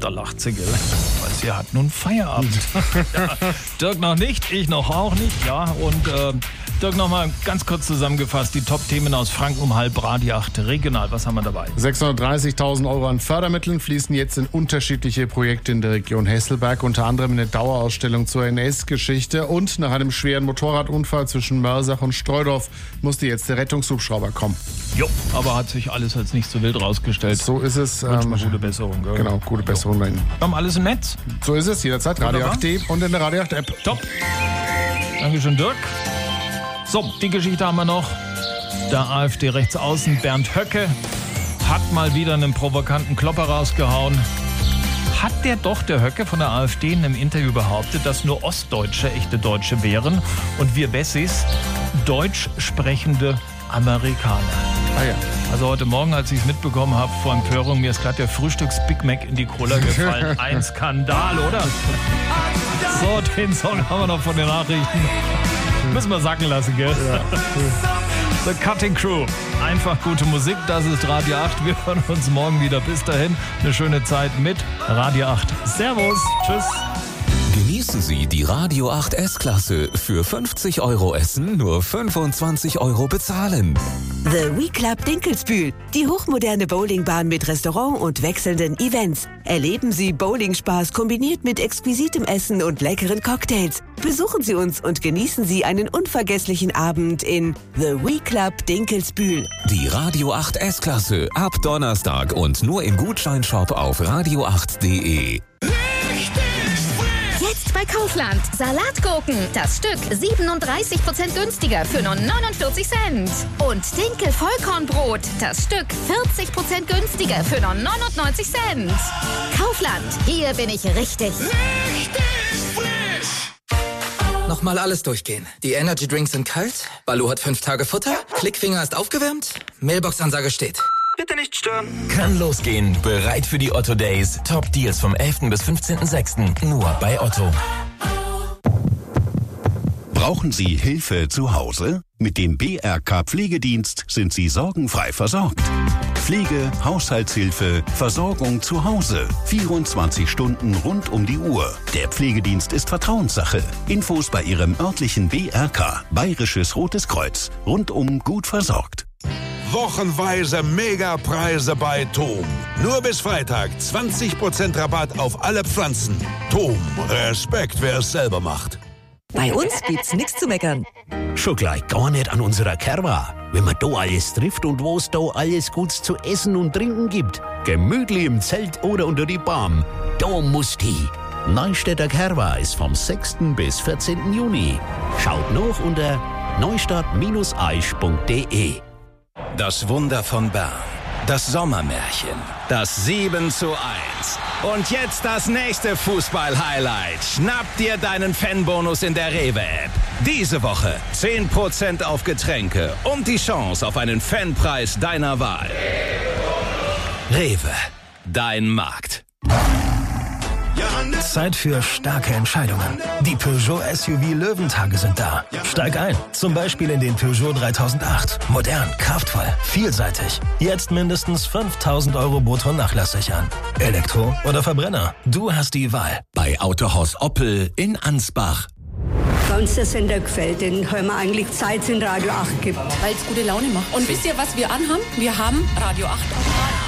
Da lacht sie, gell? Weil sie hat nun Feierabend. Ja, Dirk noch nicht, ich noch auch nicht. Ja, und Dirk, noch mal ganz kurz zusammengefasst, die Top-Themen aus Franken um halb, Radio 8 regional. Was haben wir dabei? 630.000 Euro an Fördermitteln fließen jetzt in unterschiedliche Projekte in der Region Hesselberg, unter anderem eine Dauerausstellung zur NS-Geschichte. Und nach einem schweren Motorradunfall zwischen Mörsach und Streudorf musste jetzt der Rettungshubschrauber kommen. Jo, aber hat sich alles als nicht so wild rausgestellt. So ist es. Gute Besserung, gell? Genau, gute Besserung bei Ihnen. Wir haben alles im Netz. So ist es, jederzeit Radio 8.de und in der Radio 8 App. Top. Dankeschön, Dirk. So, die Geschichte haben wir noch. Der AfD-Rechtsaußen Bernd Höcke hat mal wieder einen provokanten Klopper rausgehauen. Hat der Höcke von der AfD in einem Interview behauptet, dass nur Ostdeutsche echte Deutsche wären und wir Wessis deutsch sprechende Amerikaner. Ah ja. Also heute Morgen, als ich es mitbekommen habe, vor Empörung, mir ist gerade der Frühstücks-Big Mac in die Cola gefallen. Ein Skandal, oder? So, den Song haben wir noch von den Nachrichten. Müssen wir sacken lassen, gell? Ja. The Cutting Crew. Einfach gute Musik, das ist Radio 8. Wir hören uns morgen wieder. Bis dahin, eine schöne Zeit mit Radio 8. Servus, tschüss. Genießen Sie die Radio 8 S-Klasse. Für 50 € essen, nur 25 € bezahlen. The We Club Dinkelsbühl. Die hochmoderne Bowlingbahn mit Restaurant und wechselnden Events. Erleben Sie Bowlingspaß kombiniert mit exquisitem Essen und leckeren Cocktails. Besuchen Sie uns und genießen Sie einen unvergesslichen Abend in The We Club Dinkelsbühl. Die Radio 8 S-Klasse ab Donnerstag und nur im Gutscheinshop auf radio8.de. Jetzt bei Kaufland. Salatgurken. Das Stück 37% günstiger für nur 49 Cent. Und Dinkel-Vollkornbrot. Das Stück 40% günstiger für nur 99 Cent. Kaufland. Hier bin ich richtig. Nochmal alles durchgehen. Die Energy Drinks sind kalt. Baloo hat 5 Tage Futter. Klickfinger ist aufgewärmt. Mailbox-Ansage steht. Bitte nicht stören. Kann losgehen. Bereit für die Otto Days. Top Deals vom 11. bis 15.06. Nur bei Otto. Brauchen Sie Hilfe zu Hause? Mit dem BRK Pflegedienst sind Sie sorgenfrei versorgt. Pflege, Haushaltshilfe, Versorgung zu Hause. 24 Stunden rund um die Uhr. Der Pflegedienst ist Vertrauenssache. Infos bei Ihrem örtlichen BRK. Bayerisches Rotes Kreuz. Rundum gut versorgt. Wochenweise Megapreise bei TOM. Nur bis Freitag 20% Rabatt auf alle Pflanzen. TOM, Respekt, wer es selber macht. Bei uns gibt's nichts zu meckern. Schon gleich gar nicht an unserer Kerwa. Wenn man da alles trifft und wo es da alles Gutes zu essen und trinken gibt. Gemütlich im Zelt oder unter die Baum. Da muss die. Neustädter Kerwa ist vom 6. bis 14. Juni. Schaut nach unter neustadt-aisch.de. Das Wunder von Bern. Das Sommermärchen. Das 7:1. Und jetzt das nächste Fußball-Highlight. Schnapp dir deinen Fanbonus in der Rewe-App. Diese Woche 10% auf Getränke und die Chance auf einen Fanpreis deiner Wahl. Rewe. Dein Markt. Zeit für starke Entscheidungen. Die Peugeot SUV Löwentage sind da. Steig ein, zum Beispiel in den Peugeot 3008. Modern, kraftvoll, vielseitig. Jetzt mindestens 5.000 € brutto nachlasssichern. Elektro oder Verbrenner, du hast die Wahl. Bei Autohaus Oppel in Ansbach. Bei uns der Sender gefällt, den hören wir eigentlich seit es in Radio 8 gibt. Weil es gute Laune macht. Und wisst ihr, was wir anhaben? Wir haben Radio 8 auf.